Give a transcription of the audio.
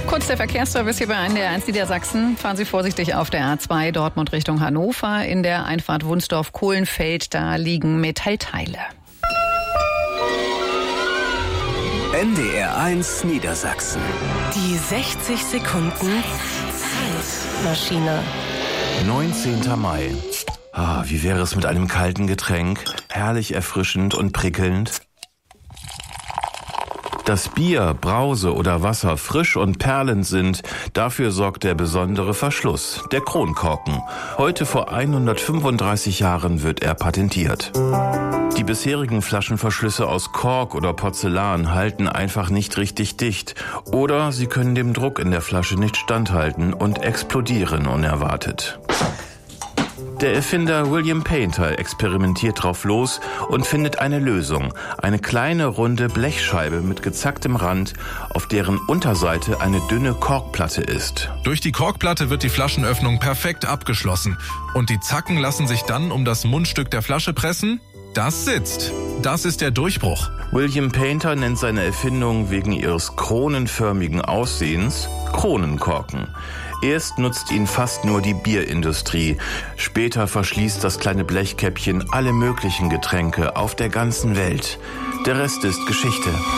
Kurz der Verkehrsservice hier bei NDR 1 Niedersachsen. Fahren Sie vorsichtig auf der A2 Dortmund Richtung Hannover. In der Einfahrt Wunsdorf-Kohlenfeld, da liegen Metallteile. NDR 1 Niedersachsen. Die 60 Sekunden Zeitmaschine. 19. Mai. Wie wäre es mit einem kalten Getränk? Herrlich erfrischend und prickelnd. Dass Bier, Brause oder Wasser frisch und perlend sind, dafür sorgt der besondere Verschluss, der Kronkorken. Heute vor 135 Jahren wird er patentiert. Die bisherigen Flaschenverschlüsse aus Kork oder Porzellan halten einfach nicht richtig dicht oder sie können dem Druck in der Flasche nicht standhalten und explodieren unerwartet. Der Erfinder William Painter experimentiert drauf los und findet eine Lösung. Eine kleine, runde Blechscheibe mit gezacktem Rand, auf deren Unterseite eine dünne Korkplatte ist. Durch die Korkplatte wird die Flaschenöffnung perfekt abgeschlossen. Und die Zacken lassen sich dann um das Mundstück der Flasche pressen. Das sitzt. Das ist der Durchbruch. William Painter nennt seine Erfindung wegen ihres kronenförmigen Aussehens Kronenkorken. Erst nutzt ihn fast nur die Bierindustrie. Später verschließt das kleine Blechkäppchen alle möglichen Getränke auf der ganzen Welt. Der Rest ist Geschichte.